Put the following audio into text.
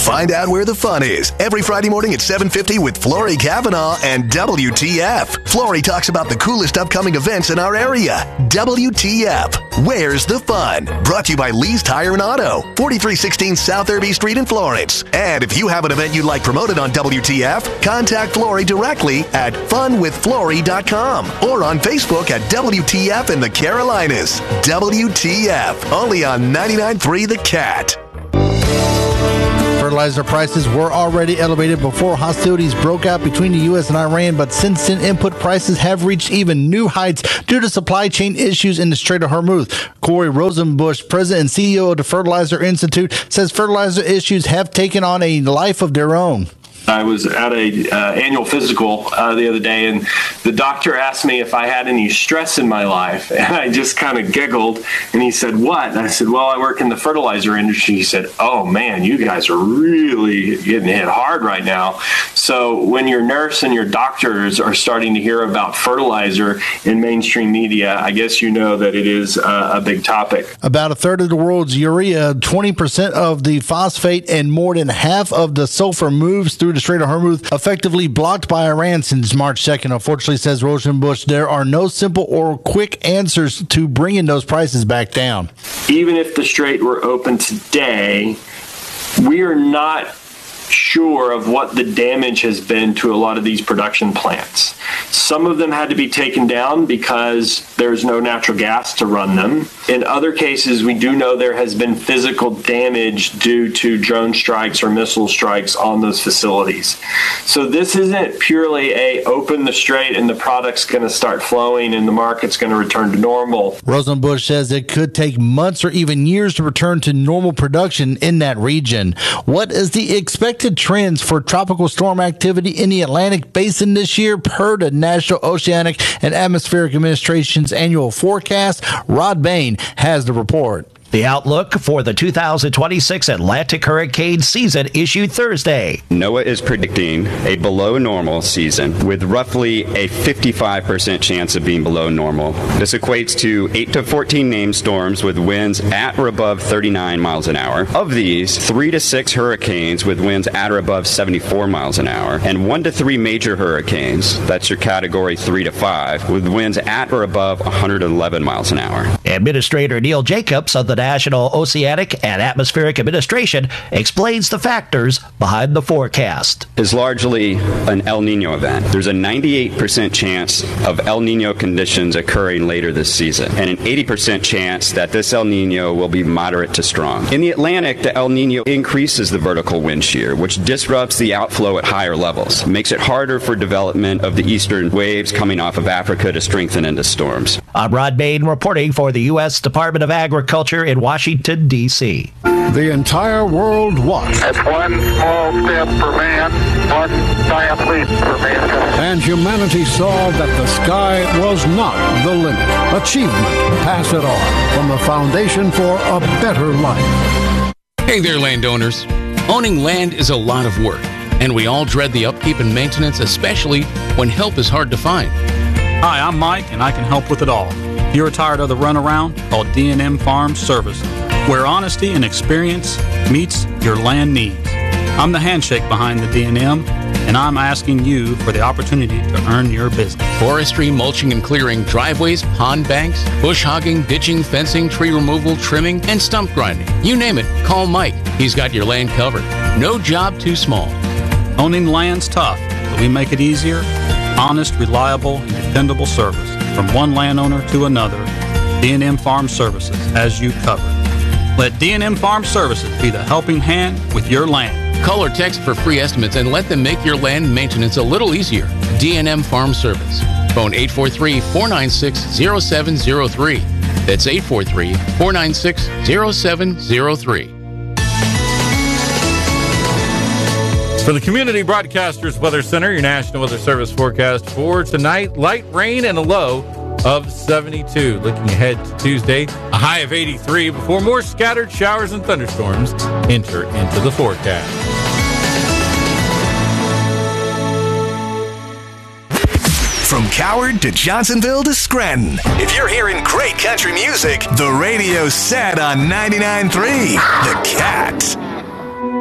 Find out where the fun is every Friday morning at 7:50 with Flory Cavanaugh and WTF. Flory talks about the coolest upcoming events in our area. WTF. Where's the fun? Brought to you by Lee's Tire and Auto, 4316 South Irby Street in Florence. And if you have an event you'd like promoted on WTF, contact Flory directly at funwithflory.com or on Facebook at WTF in the Carolinas. WTF. Only on 99.3 The Cat. Fertilizer prices were already elevated before hostilities broke out between the U.S. and Iran, but since then, input prices have reached even new heights due to supply chain issues in the Strait of Hormuz. Corey Rosenbusch, president and CEO of the Fertilizer Institute, says fertilizer issues have taken on a life of their own. I was at a annual physical the other day, and the doctor asked me if I had any stress in my life, and I just kind of giggled, and he said, "What?" And I said, "Well, I work in the fertilizer industry." He said, "Oh man, you guys are really getting hit hard right now." So when your nurse and your doctors are starting to hear about fertilizer in mainstream media, I guess you know that it is a big topic. About a third of the world's urea, 20% of the phosphate, and more than half of the sulfur moves through the Strait of Hormuz, effectively blocked by Iran since March 2nd. Unfortunately, says Rosenbusch, there are no simple or quick answers to bringing those prices back down. Even if the Strait were open today, we are not sure of what the damage has been to a lot of these production plants. Some of them had to be taken down because there's no natural gas to run them. In other cases, we do know there has been physical damage due to drone strikes or missile strikes on those facilities. So this isn't purely a open the strait and the product's going to start flowing and the market's going to return to normal. Rosenbusch says it could take months or even years to return to normal production in that region. What is the expected trends for tropical storm activity in the Atlantic Basin this year per the National Oceanic and Atmospheric Administration's annual forecast? Rod Bain has the report. The outlook for the 2026 Atlantic hurricane season issued Thursday. NOAA is predicting a below normal season with roughly a 55% chance of being below normal. This equates to 8 to 14 named storms with winds at or above 39 miles an hour. Of these, 3 to 6 hurricanes with winds at or above 74 miles an hour, and 1 to 3 major hurricanes, that's your category 3 to 5, with winds at or above 111 miles an hour. Administrator Neil Jacobs of the National Oceanic and Atmospheric Administration explains the factors behind the forecast. Is largely an El Nino event. There's a 98% chance of El Nino conditions occurring later this season, and an 80% chance that this El Nino will be moderate to strong. In the Atlantic, the El Nino increases the vertical wind shear, which disrupts the outflow at higher levels, makes it harder for development of the eastern waves coming off of Africa to strengthen into storms. I'm Rod Bain reporting for the U.S. Department of Agriculture in Washington, D.C. The entire world watched. It's one small step for man, one giant leap for mankind. And humanity saw that the sky was not the limit. Achievement passed it on from the foundation for a better life. Hey there, landowners. Owning land is a lot of work, and we all dread the upkeep and maintenance, especially when help is hard to find. Hi, I'm Mike, and I can help with it all. If you're tired of the runaround, call D&M Farm Services, where honesty and experience meets your land needs. I'm the handshake behind the D&M, and I'm asking you for the opportunity to earn your business. Forestry, mulching and clearing, driveways, pond banks, bush hogging, ditching, fencing, tree removal, trimming, and stump grinding. You name it, call Mike. He's got your land covered. No job too small. Owning land's tough, but we make it easier. Honest, reliable, and dependable service from one landowner to another. D&M Farm Services has you covered. Let D&M Farm Services be the helping hand with your land. Call or text for free estimates and let them make your land maintenance a little easier. D&M Farm Service. Phone 843-496-0703. That's 843-496-0703. For the Community Broadcasters Weather Center, your National Weather Service forecast for tonight, light rain and a low of 72. Looking ahead to Tuesday, a high of 83 before more scattered showers and thunderstorms enter into the forecast. From Coward to Johnsonville to Scranton. If you're hearing great country music, the radio's set on 99.3 The Cat.